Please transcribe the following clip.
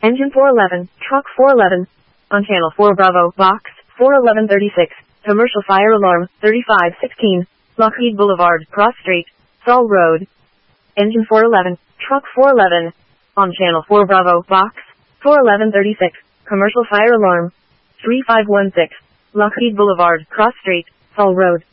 Engine 411, truck 411. On channel 4 Bravo, box 41136. Commercial fire alarm 3516. Lockheed Boulevard, Cross Street, Saul Road. Engine 411, truck 411. On channel 4 Bravo, box 41136. Commercial fire alarm 3516. Lockheed Boulevard, Cross Street, Saul Road.